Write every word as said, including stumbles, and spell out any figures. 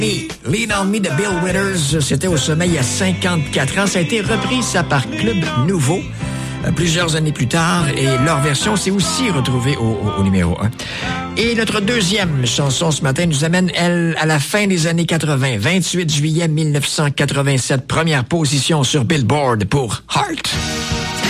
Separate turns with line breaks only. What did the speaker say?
Lean on Me de Bill Withers, c'était au sommet il y a cinquante-quatre ans. Ça a été repris, ça, par Club Nouveau, euh, plusieurs années plus tard, et leur version s'est aussi retrouvée au, au, au numéro un. Et notre deuxième chanson ce matin nous amène, elle, à la fin des années quatre-vingts, vingt-huit juillet mille neuf cent quatre-vingt-sept, première position sur Billboard pour Heart.